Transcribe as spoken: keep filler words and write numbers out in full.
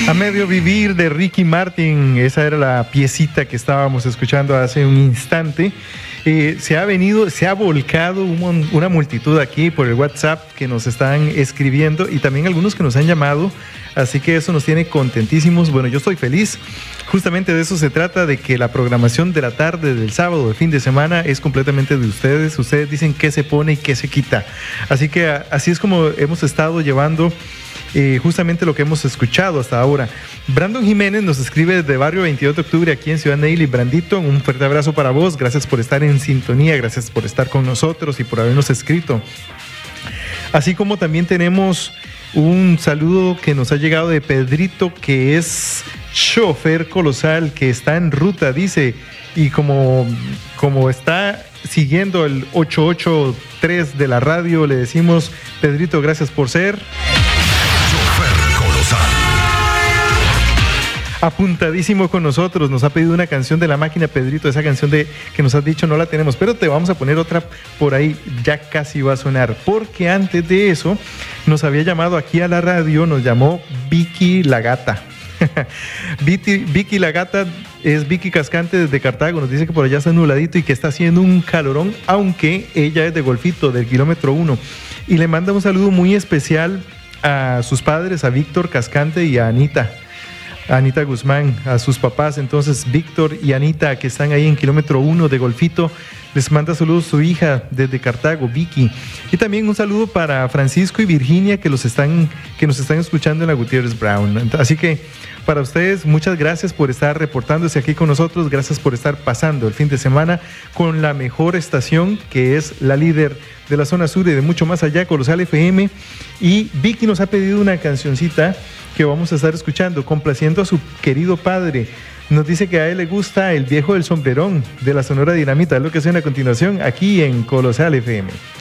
A medio vivir de Ricky Martin, esa era la piecita que estábamos escuchando hace un instante. Eh, se ha venido, se ha volcado un, una multitud aquí por el WhatsApp que nos están escribiendo y también algunos que nos han llamado, así que eso nos tiene contentísimos. Bueno, yo estoy feliz, justamente de eso se trata, de que la programación de la tarde, del sábado, del fin de semana es completamente de ustedes. Ustedes dicen qué se pone y qué se quita, así que así es como hemos estado llevando Eh, justamente lo que hemos escuchado hasta ahora. Brandon Jiménez nos escribe desde Barrio veintidós de octubre aquí en Ciudad Neily. Brandito, un fuerte abrazo para vos, gracias por estar en sintonía, gracias por estar con nosotros y por habernos escrito. Así como también tenemos un saludo que nos ha llegado de Pedrito, que es chofer colosal, que está en ruta, dice, y como, como está siguiendo el ocho ocho tres de la radio, le decimos, Pedrito, gracias por ser apuntadísimo con nosotros. Nos ha pedido una canción de La Máquina, Pedrito, esa canción de que nos has dicho no la tenemos, pero te vamos a poner otra por ahí, ya casi va a sonar, porque antes de eso nos había llamado aquí a la radio, nos llamó Vicky la Gata. Vicky, Vicky la Gata es Vicky Cascante desde Cartago, nos dice que por allá está nubladito y que está haciendo un calorón, aunque ella es de Golfito, del kilómetro uno, y le manda un saludo muy especial a sus padres, a Víctor Cascante y a Anita. Anita Guzmán, a sus papás. Entonces, Víctor y Anita, que están ahí en kilómetro uno de Golfito, les manda saludos su hija desde Cartago, Vicky. Y también un saludo para Francisco y Virginia, que, los están, que nos están escuchando en la Gutiérrez Brown. Así que, para ustedes, muchas gracias por estar reportándose aquí con nosotros, gracias por estar pasando el fin de semana con la mejor estación, que es la líder de la zona sur y de mucho más allá, Colosal F M. Y Vicky nos ha pedido una cancioncita que vamos a estar escuchando, complaciendo a su querido padre. Nos dice que a él le gusta El Viejo del Sombrerón de la Sonora Dinamita, es lo que suena a continuación aquí en Colosal F M.